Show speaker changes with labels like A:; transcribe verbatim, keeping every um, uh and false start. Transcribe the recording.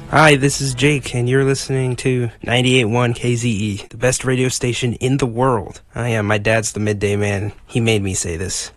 A: Hi, this is Jake, and you're listening to ninety-eight point one K Z E, the best radio station in the world. I am. My dad's the midday man. He made me say this.